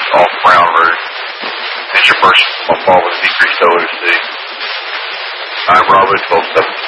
off brown root. It's your first fall with a decreased OOC. I'm Robert, 1217.